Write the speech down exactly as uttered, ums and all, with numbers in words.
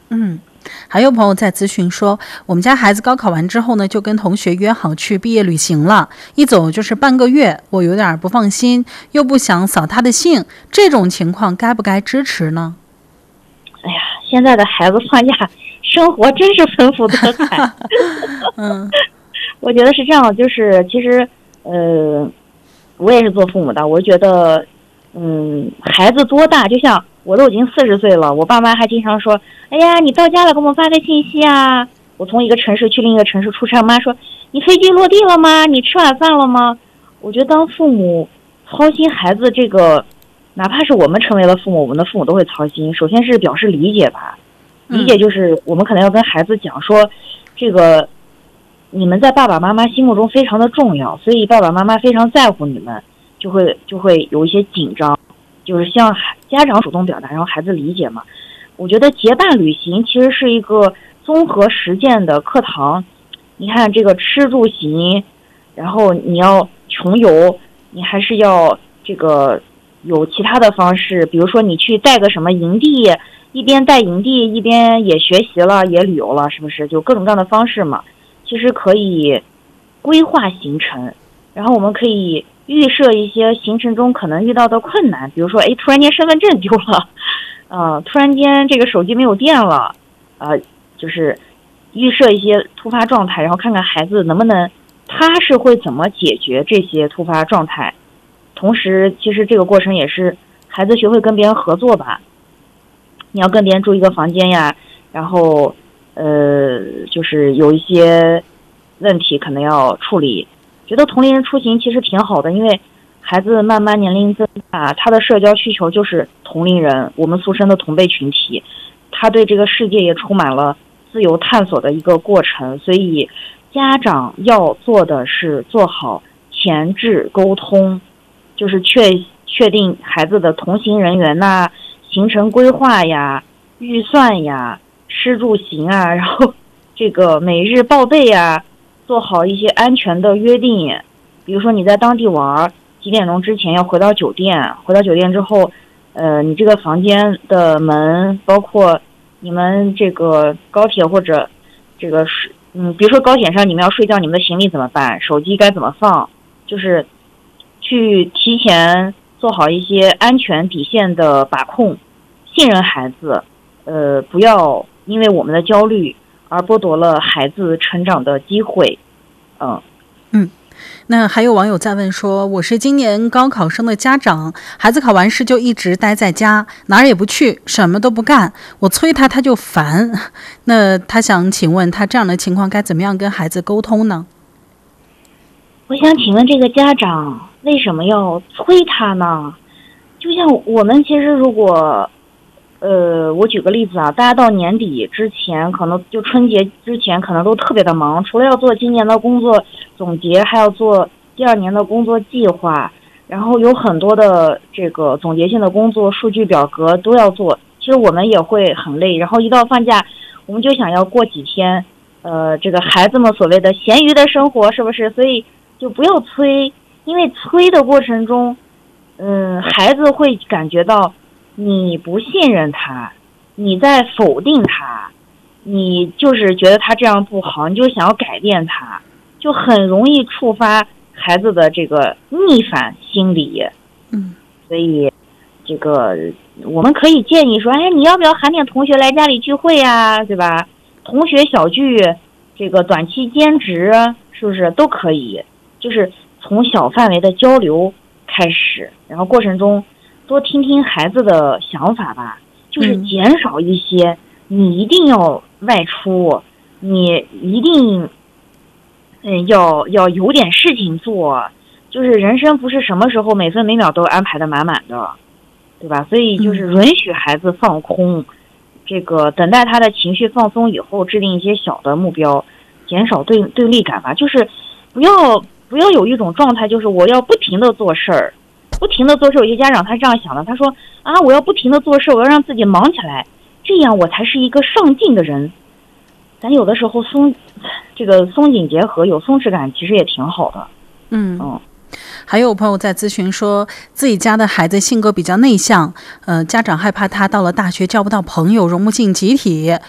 嗯，还有朋友在咨询说，我们家孩子高考完之后呢，就跟同学约好去毕业旅行了，一走就是半个月，我有点不放心，又不想扫他的兴，这种情况该不该支持呢？ 哎呀，现在的孩子放假生活真是丰富多彩。 嗯， 我觉得是这样，就是其实呃，我也是做父母的，我觉得嗯，孩子多大，就像我都已经四十岁了，我爸妈还经常说，哎呀，你到家了，给我们发个信息啊。我从一个城市去另一个城市出差，我妈说，你飞机落地了吗？你吃晚饭了吗？我觉得当父母操心孩子这个，哪怕是我们成为了父母，我们的父母都会操心。首先是表示理解吧，理解就是我们可能要跟孩子讲说，这个你们在爸爸妈妈心目中非常的重要，所以爸爸妈妈非常在乎你们，就会就会有一些紧张，就是向家长主动表达，然后孩子理解嘛。我觉得结伴旅行其实是一个综合实践的课堂。你看这个吃住行，然后你要穷游，你还是要这个有其他的方式，比如说你去带个什么营地，一边带营地一边也学习了也旅游了，是不是？就各种各样的方式嘛。其实可以规划行程，然后我们可以预设一些行程中可能遇到的困难，比如说，哎，突然间身份证丢了，呃，突然间这个手机没有电了，呃，就是预设一些突发状态，然后看看孩子能不能，他是会怎么解决这些突发状态。同时，其实这个过程也是孩子学会跟别人合作吧。你要跟别人住一个房间呀，然后呃，就是有一些问题可能要处理。觉得同龄人出行其实挺好的，因为孩子慢慢年龄增大，他的社交需求就是同龄人，我们俗称的同辈群体，他对这个世界也充满了自由探索的一个过程。所以家长要做的是做好前置沟通，就是确确定孩子的同行人员呐、行程规划呀、预算呀、吃住行啊，然后这个每日报备啊，做好一些安全的约定。比如说你在当地玩，几点钟之前要回到酒店，回到酒店之后，呃，你这个房间的门，包括你们这个高铁或者这个是，嗯，比如说高铁上你们要睡觉，你们的行李怎么办？手机该怎么放？就是去提前做好一些安全底线的把控，信任孩子，呃，不要因为我们的焦虑而剥夺了孩子成长的机会。嗯嗯，那还有网友在问说，我是今年高考生的家长，孩子考完试就一直待在家，哪儿也不去，什么都不干，我催他他就烦。那他想请问他这样的情况该怎么样跟孩子沟通呢？ 我想请问这个家长为什么要催他呢？就像我们其实如果呃，我举个例子啊，大家到年底之前，可能就春节之前，可能都特别的忙，除了要做今年的工作总结，还要做第二年的工作计划，然后有很多的这个总结性的工作、数据表格都要做。其实我们也会很累，然后一到放假，我们就想要过几天，呃，这个孩子们所谓的闲鱼的生活，是不是？所以就不要催，因为催的过程中，嗯，孩子会感觉到你不信任他，你在否定他，你就是觉得他这样不好，你就想要改变他，就很容易触发孩子的这个逆反心理。 嗯， 所以这个我们可以建议说，哎，你要不要喊点同学来家里聚会呀，对吧？同学小聚，这个短期兼职，是不是都可以？就是从小范围的交流开始，然后过程中多听听孩子的想法吧，就是减少一些、嗯、你一定要外出，你一定嗯要要有点事情做，就是人生不是什么时候每分每秒都安排的满满的，对吧？所以就是允许孩子放空、嗯、这个等待他的情绪放松以后，制定一些小的目标，减少对对立感吧。就是不要不要有一种状态，就是我要不停的做事儿不停的做事。有些家长他这样想的，他说啊，我要不停的做事，我要让自己忙起来，这样我才是一个上进的人。咱有的时候松这个松紧结合，有松弛感其实也挺好的。 嗯嗯， 还有朋友在咨询说，自己家的孩子性格比较内向，呃，家长害怕他到了大学交不到朋友，融不进集体，